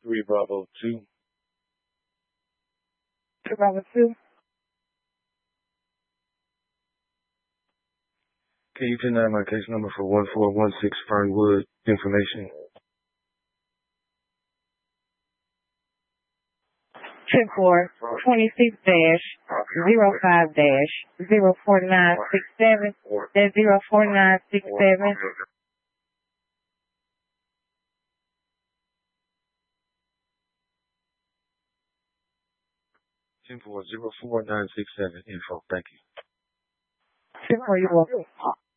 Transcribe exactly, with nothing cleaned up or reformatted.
three Bravo two. two Bravo two. Can you ten nine my case number for one four one six Fernwood information? ten four twenty-six dash zero five dash zero four nine six seven. That's zero four nine six seven. ten four zero four nine six seven info. Thank you. ten four, you're welcome.